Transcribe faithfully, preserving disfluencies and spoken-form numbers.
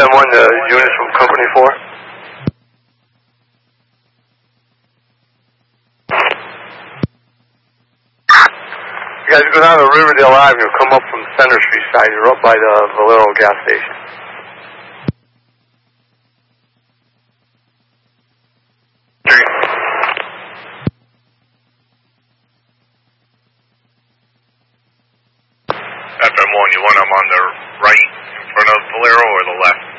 M one, the units from Company four. You guys go down to Riverdale Avenue, come up from Center Street side, you're up by the Valero gas station. F M one, you want them on the right in front of Valero or the left?